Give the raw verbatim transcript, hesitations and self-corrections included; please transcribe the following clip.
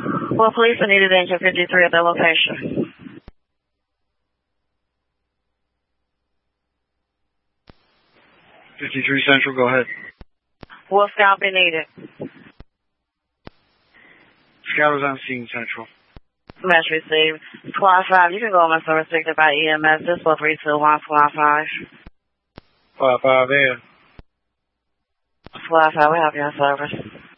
Well, police are needed engine fifty-three at their location. fifty-three Central, go ahead. Will Scout be needed? Scout is on scene, Central. Message received. Squad five, you can go on my restricted by E M S. This will three two one, Squad five. Squad five, there. Squad five, we have your service.